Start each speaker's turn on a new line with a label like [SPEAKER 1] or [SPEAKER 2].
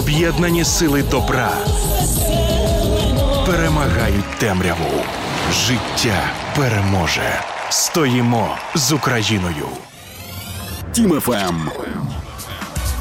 [SPEAKER 1] Об'єднані сили добра перемагають темряву. Життя переможе. Стоїмо з Україною.
[SPEAKER 2] Тім ФМ.